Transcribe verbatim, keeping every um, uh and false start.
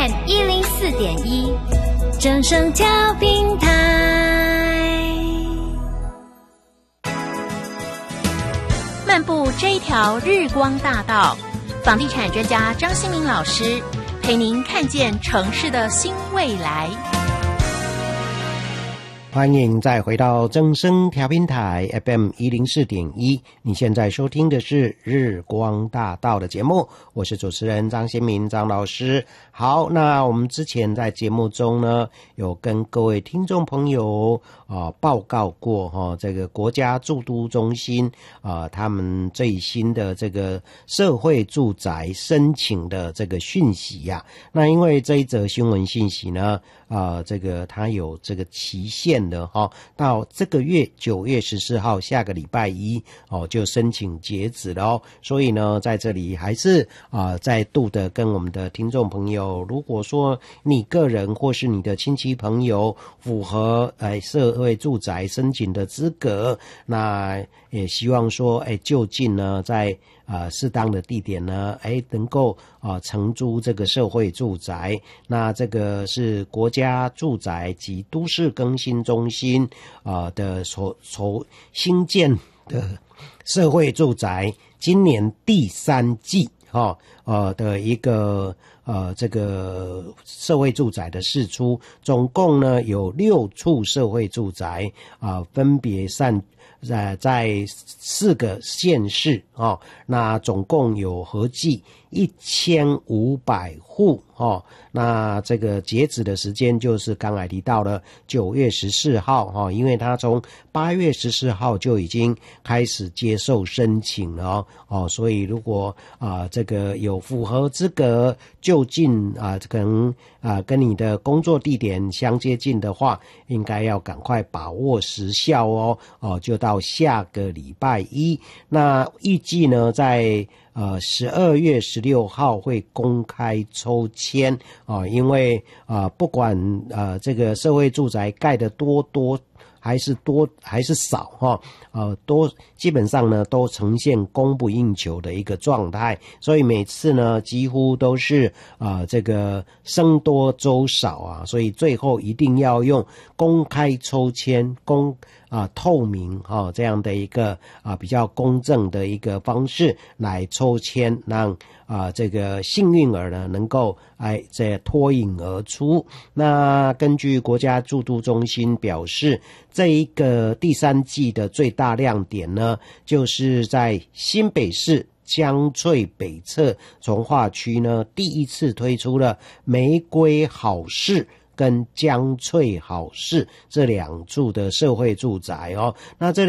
一零四点一，正声调频台。漫步这一条日光大道，房地产专家张新民老师陪您看见城市的新未来。 欢迎再回到正声调频台 F M 一零四点一，你现在收听的是日光大道的节目，我是主持人张新民张老师。好，那我们之前在节目中呢，有跟各位听众朋友啊、呃、报告过哈、哦，这个国家住都中心啊、呃、他们最新的这个社会住宅申请的这个讯息呀、啊。那因为这一则新闻信息呢，啊、呃，这个它有这个期限的哈、哦，到这个月九月十四号，下个礼拜一哦就申请截止了哦。所以呢，在这里还是啊、呃、再度的跟我们的听众朋友，如果说你个人或是你的亲戚朋友符合哎社会住宅申请的资格，那也希望说哎就近呢在呃适当的地点呢，哎能够啊、呃、承租这个社会住宅。那这个是国家住宅及都市更新中心啊、呃、的所所新建的社会住宅，今年第三季哈呃的一个呃这个社会住宅的释出，总共呢有六处社会住宅啊、呃，分别散在在四个县市哦，那总共有合计一千五百户哦。那这个截止的时间就是刚才提到了九月十四号哈、哦，因为他从八月十四号就已经开始接受申请了哦，哦所以如果啊、呃、这个有符合资格就近啊、呃、可能啊、呃、跟你的工作地点相接近的话，应该要赶快把握时效哦哦，就到下个礼拜一。那预计呢在呃，十二月十六号会公开抽签啊、呃，因为啊、呃，不管呃这个社会住宅盖得多多还是多还是少哈，呃，多基本上呢都呈现供不应求的一个状态，所以每次呢几乎都是啊、呃、这个僧多粥少啊，所以最后一定要用公开抽签公。啊，透明哈、哦、这样的一个啊比较公正的一个方式来抽签，让啊这个幸运儿呢能够哎这脱颖而出。那根据国家住都中心表示，这一个第三季的最大亮点呢，就是在新北市江翠北侧从化区呢，第一次推出了玫瑰好事跟江翠好事这两处的社会住宅哦，那这